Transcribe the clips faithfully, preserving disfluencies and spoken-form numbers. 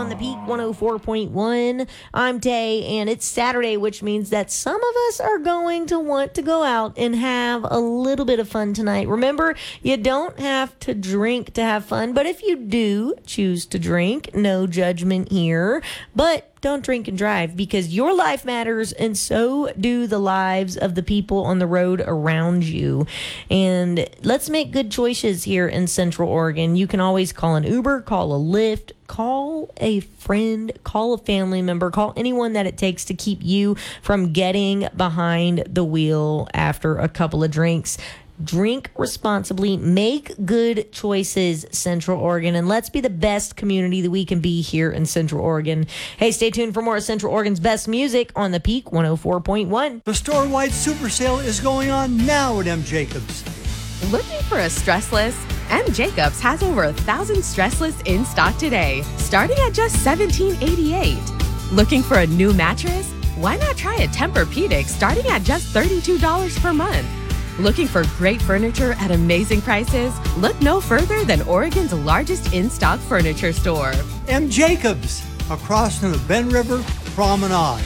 on the Peak one oh four point one. I'm Tay, and it's Saturday, which means that some of us are going to want to go out and have a little bit of fun tonight. Remember, you don't have to drink to have fun, but if you do choose to drink, no judgment here. But don't drink and drive, because your life matters, and so do the lives of the people on the road around you. And let's make good choices here in Central Oregon. You can always call an Uber, call a Lyft, call a friend, call a family member, call anyone that it takes to keep you from getting behind the wheel after a couple of drinks. Drink responsibly, make good choices, Central Oregon, and let's be the best community that we can be here in Central Oregon. Hey, stay tuned for more of Central Oregon's best music on the Peak one oh four point one. The store-wide super sale is going on now at M. Jacobs. Looking for a stressless? M. Jacobs has over a thousand stressless in stock today, starting at just seventeen eighty-eight. Looking for a new mattress? Why not try a Tempur-Pedic starting at just thirty-two dollars per month? Looking for great furniture at amazing prices? Look no further than Oregon's largest in-stock furniture store. M. Jacobs, across from the Bend River Promenade.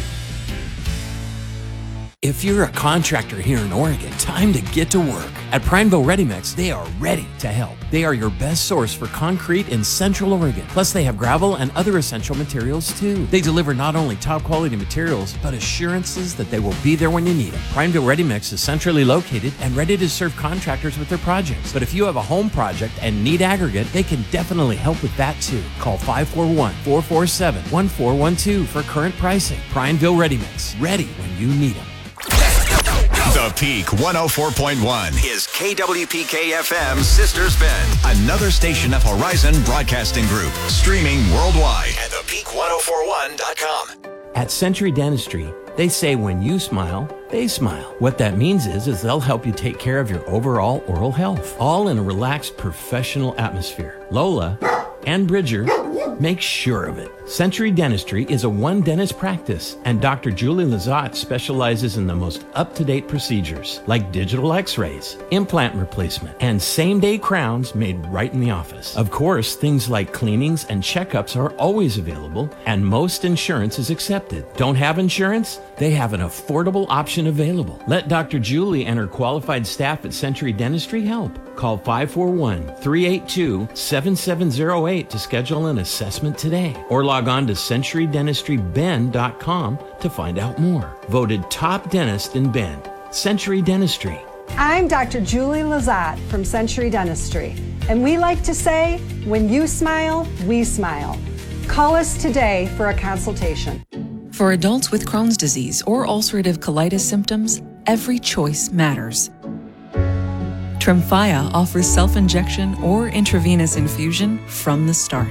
If you're a contractor here in Oregon, time to get to work. At Prineville Ready Mix, they are ready to help. They are your best source for concrete in Central Oregon. Plus, they have gravel and other essential materials too. They deliver not only top quality materials, but assurances that they will be there when you need them. Prineville Ready Mix is centrally located and ready to serve contractors with their projects. But if you have a home project and need aggregate, they can definitely help with that too. Call five four one, four four seven, one four one two for current pricing. Prineville Ready Mix, ready when you need them. The Peak one oh four point one is K W P K F M's Sisters Bend, another station of Horizon Broadcasting Group, streaming worldwide at the peak ten forty-one dot com. At Century Dentistry, they say when you smile, they smile. What that means is, is they'll help you take care of your overall oral health, all in a relaxed, professional atmosphere. Lola and Bridger make sure of it. Century Dentistry is a one-dentist practice, and Doctor Julie Lazat specializes in the most up-to-date procedures, like digital x-rays, implant replacement, and same-day crowns made right in the office. Of course, things like cleanings and checkups are always available, and most insurance is accepted. Don't have insurance? They have an affordable option available. Let Doctor Julie and her qualified staff at Century Dentistry help. Call five four one, three eight two, seven seven zero eight to schedule an assessment today, or log on to century dentistry bend dot com to find out more. Voted top dentist in Bend. Century Dentistry. I'm Doctor Julie Lazat from Century Dentistry, and we like to say, when you smile, we smile. Call us today for a consultation. For adults with Crohn's disease or ulcerative colitis symptoms, every choice matters. Tremfya offers self-injection or intravenous infusion from the start.